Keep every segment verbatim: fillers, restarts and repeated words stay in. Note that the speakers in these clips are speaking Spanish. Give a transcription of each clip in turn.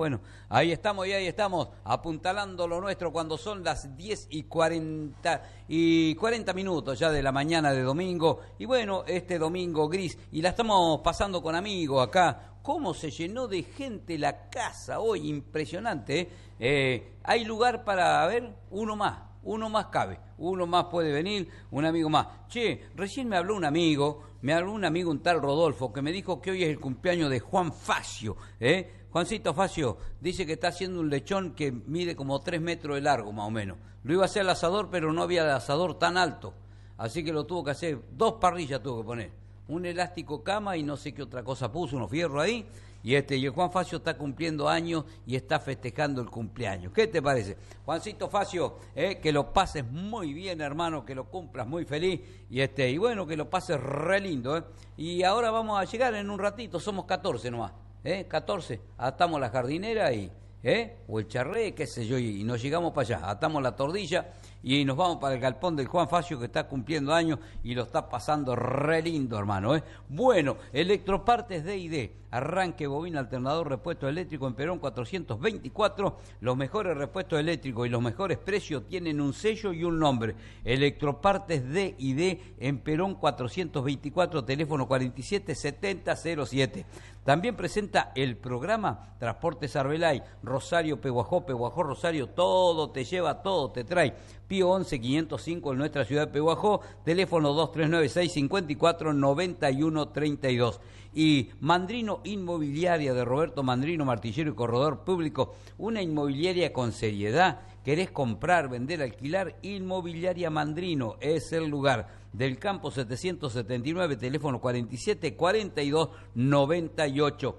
Bueno, ahí estamos y ahí estamos, apuntalando lo nuestro cuando son las diez y cuarenta y cuarenta minutos ya de la mañana de domingo. Y bueno, este domingo gris, y la estamos pasando con amigos acá. Cómo se llenó de gente la casa hoy, impresionante, ¿eh? Eh, hay lugar para, a ver, uno más, uno más cabe, uno más puede venir, un amigo más. Che, recién me habló un amigo, me habló un amigo, un tal Rodolfo, que me dijo que hoy es el cumpleaños de Juan Facio, ¿eh? Juancito Facio dice que está haciendo un lechón que mide como tres metros de largo, más o menos. Lo iba a hacer al asador, pero no había asador tan alto, así que lo tuvo que hacer, dos parrillas tuvo que poner. Un elástico cama y no sé qué otra cosa puso, unos fierros ahí, y este y el Juan Facio está cumpliendo años y está festejando el cumpleaños. ¿Qué te parece? Juancito Facio, eh, que lo pases muy bien, hermano, que lo cumplas muy feliz, y este y bueno, que lo pases re lindo, ¿eh? Y ahora vamos a llegar en un ratito, somos catorce nomás, ¿eh? catorce, atamos la jardinera y... ¿Eh? o el charré, qué sé yo, y nos llegamos para allá, atamos la tordilla y nos vamos para el galpón del Juan Facio, que está cumpliendo años y lo está pasando re lindo, hermano, ¿eh? Bueno, Electropartes D y D, arranque, bobina, alternador, repuesto eléctrico en Perón cuatrocientos veinticuatro, los mejores repuestos eléctricos y los mejores precios tienen un sello y un nombre, Electropartes D y D en Perón cuatrocientos veinticuatro, teléfono cuarenta y siete setenta cero siete. También presenta el programa Transportes Arbelay, Rosario, Peguajó, Peguajó, Rosario, todo te lleva, todo te trae. Pío once quinientos cinco en nuestra ciudad de Peguajó, teléfono dos tres nueve seis cinco cuatro nueve uno tres dos. Y Mandrino Inmobiliaria de Roberto Mandrino, martillero y corredor público, una inmobiliaria con seriedad. ¿Querés comprar, vender, alquilar? Inmobiliaria Mandrino es el lugar. Del Campo setecientos setenta y nueve, teléfono cuarenta y siete cuarenta y dos noventa y ocho.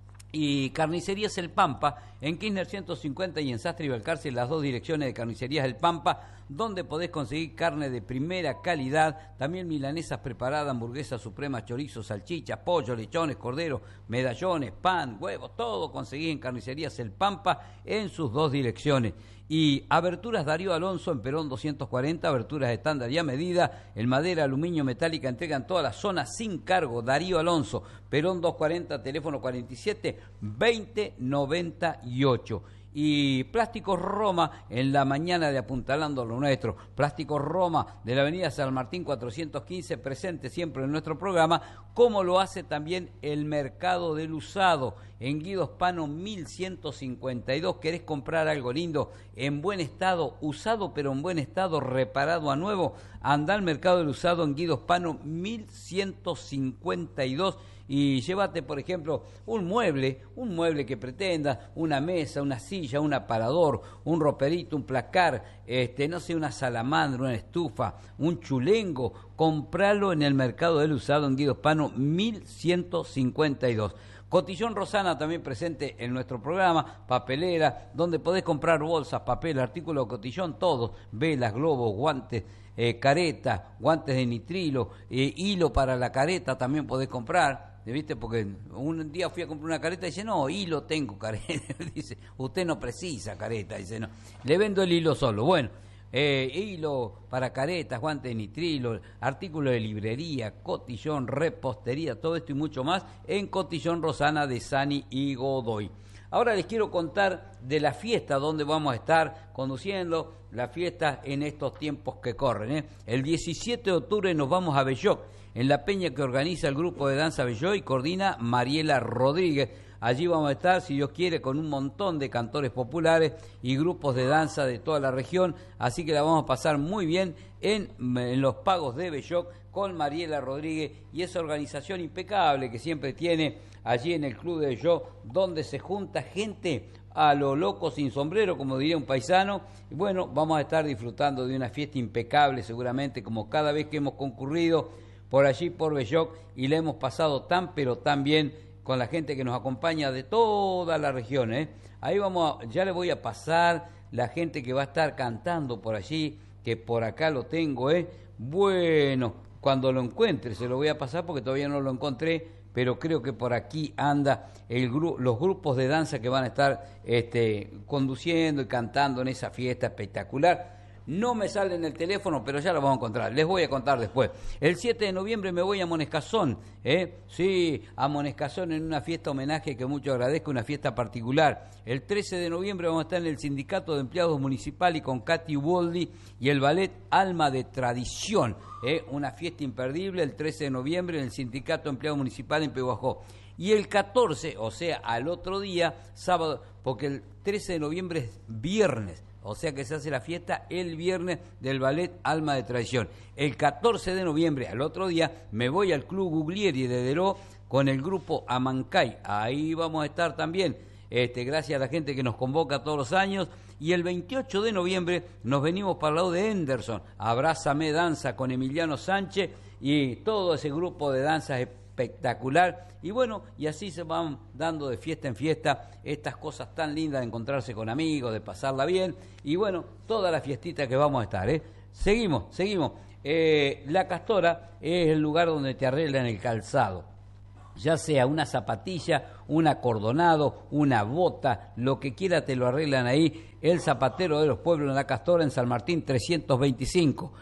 Y Carnicerías El Pampa, en Kirchner ciento cincuenta y en Sastre y Balcarce, las dos direcciones de Carnicerías El Pampa, donde podés conseguir carne de primera calidad, también milanesas preparadas, hamburguesas supremas, chorizos, salchichas, pollo, lechones, cordero, medallones, pan, huevos, todo conseguís en Carnicerías El Pampa en sus dos direcciones. Y Aberturas Darío Alonso en Perón doscientos cuarenta, aberturas estándar y a medida, en madera, aluminio, metálica, entregan toda la zona sin cargo. Darío Alonso, Perón doscientos cuarenta, teléfono cuarenta y siete veinte noventa y ocho. Y Plásticos Roma en la mañana de Apuntalando lo Nuestro. Plásticos Roma de la avenida San Martín cuatrocientos quince, presente siempre en nuestro programa, como lo hace también el Mercado del Usado en Guido Hispano mil ciento cincuenta y dos. ¿Querés comprar algo lindo, en buen estado, usado pero en buen estado, reparado a nuevo? Anda al Mercado del Usado en Guido Hispano mil ciento cincuenta y dos y llévate, por ejemplo, un mueble, un mueble que pretendas, una mesa, una silla, un aparador, un roperito, un placar, este, no sé, una salamandra, una estufa, un chulengo. Compralo en el Mercado del Usado en Guido Hispano mil ciento cincuenta y dos. Cotillón Rosana también presente en nuestro programa, papelera, donde podés comprar bolsas, papel, artículos de Cotillón, todos, velas, globos, guantes, eh, careta, guantes de nitrilo, eh, hilo para la careta también podés comprar. ¿Viste? Porque un día fui a comprar una careta y dice, no, hilo tengo careta. Dice, usted no precisa careta. Dice, no, le vendo el hilo solo. Bueno, eh, hilo para caretas, guantes de nitrilo, artículos de librería, cotillón, repostería, todo esto y mucho más en Cotillón Rosana de Sani y Godoy. Ahora les quiero contar de la fiesta donde vamos a estar conduciendo la fiesta en estos tiempos que corren, ¿eh? El diecisiete de octubre nos vamos a Belloc, en la peña que organiza el grupo de danza Belloc y coordina Mariela Rodríguez. Allí vamos a estar, si Dios quiere, con un montón de cantores populares y grupos de danza de toda la región, así que la vamos a pasar muy bien en, en los pagos de Belloc con Mariela Rodríguez y esa organización impecable que siempre tiene allí en el Club de Belloc, donde se junta gente a lo loco sin sombrero, como diría un paisano. Y bueno, vamos a estar disfrutando de una fiesta impecable seguramente, como cada vez que hemos concurrido por allí, por Belloc, y la hemos pasado tan pero tan bien con la gente que nos acompaña de toda la región, ¿eh? Ahí vamos, a, ya le voy a pasar la gente que va a estar cantando por allí, que por acá lo tengo, ¿eh? Bueno, cuando lo encuentre se lo voy a pasar porque todavía no lo encontré, pero creo que por aquí anda el gru los grupos de danza que van a estar este, conduciendo y cantando en esa fiesta espectacular. No me sale en el teléfono, pero ya lo vamos a encontrar. Les voy a contar después. El siete de noviembre me voy a Monescazón. ¿eh? Sí, a Monescazón en una fiesta homenaje que mucho agradezco, una fiesta particular. El trece de noviembre vamos a estar en el Sindicato de Empleados Municipales con Katy Boldi y el ballet Alma de Tradición. ¿eh? Una fiesta imperdible el trece de noviembre en el Sindicato de Empleados Municipales en Pehuajó. Y el catorce, o sea, al otro día, sábado, porque el trece de noviembre es viernes. O sea que se hace la fiesta el viernes del ballet Alma de Tradición. El catorce de noviembre, al otro día, me voy al Club Guglieri de Deró con el grupo Amancay. Ahí vamos a estar también, este, gracias a la gente que nos convoca todos los años. Y el veintiocho de noviembre nos venimos para el lado de Henderson. Abrázame Danza con Emiliano Sánchez y todo ese grupo de danzas espectacular. Y bueno, y así se van dando de fiesta en fiesta estas cosas tan lindas de encontrarse con amigos, de pasarla bien. Y bueno, toda la fiestita que vamos a estar, ¿eh? Seguimos, seguimos. Eh, La Castora es el lugar donde te arreglan el calzado. Ya sea una zapatilla, un acordonado, una bota, lo que quiera te lo arreglan ahí. El Zapatero de los Pueblos en La Castora, en San Martín trescientos veinticinco.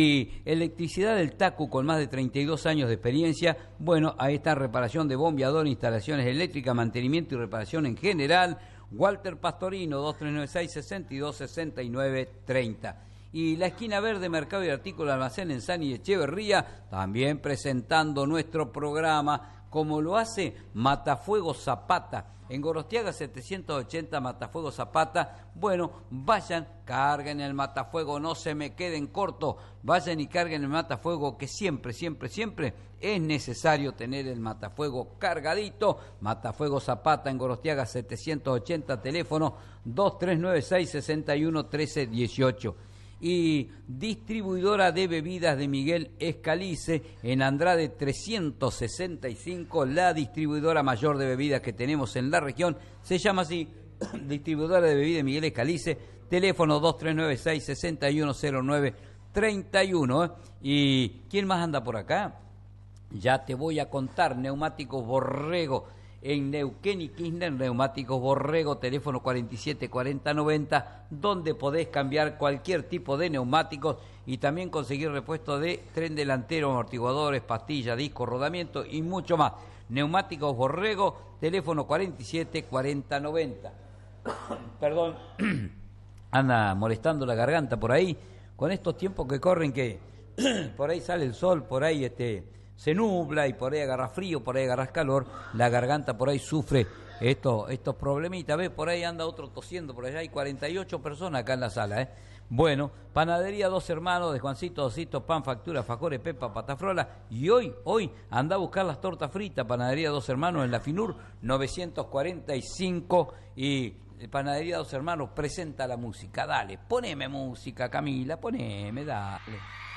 Y electricidad del Tacu con más de treinta y dos años de experiencia. Bueno, ahí está reparación de bombeador, instalaciones eléctricas, mantenimiento y reparación en general. Walter Pastorino, dos tres nueve seis, seis dos, seis nueve tres cero. Y la esquina verde, Mercado y Artículo Almacén en San y Echeverría, también presentando nuestro programa, como lo hace Matafuego Zapata. En Gorostiaga setecientos ochenta, Matafuego Zapata. Bueno, vayan, carguen el matafuego, no se me queden cortos. Vayan y carguen el matafuego, que siempre, siempre, siempre es necesario tener el matafuego cargadito. Matafuego Zapata en Gorostiaga setecientos ochenta, teléfono dos tres nueve seis, seis uno uno tres uno ocho. Y distribuidora de bebidas de Miguel Escalice en Andrade trescientos sesenta y cinco, la distribuidora mayor de bebidas que tenemos en la región, se llama así, distribuidora de bebidas de Miguel Escalice, teléfono dos tres nueve seis, seis uno cero nueve tres uno. ¿eh? ¿Y quién más anda por acá? Ya te voy a contar. Neumáticos Borrego en Neuquén y Kirchner, Neumáticos Borrego, teléfono cuarenta y siete cuarenta noventa, donde podés cambiar cualquier tipo de neumáticos y también conseguir repuesto de tren delantero, amortiguadores, pastillas, discos, rodamiento y mucho más. Neumáticos Borrego, teléfono cuarenta y siete cuarenta noventa. Perdón, anda molestando la garganta por ahí, con estos tiempos que corren que por ahí sale el sol, por ahí este... se nubla y por ahí agarra frío, por ahí agarras calor, la garganta por ahí sufre estos, estos problemitas. ¿Ves? Por ahí anda otro tosiendo, por allá hay cuarenta y ocho personas acá en la sala. ¿eh? Bueno, Panadería Dos Hermanos de Juancito Dosito, pan, factura, fajores, pepa, patafrola. Y hoy, hoy, anda a buscar las tortas fritas, Panadería Dos Hermanos en la Finur novecientos cuarenta y cinco. Y Panadería Dos Hermanos presenta la música. Dale, poneme música, Camila, poneme, dale.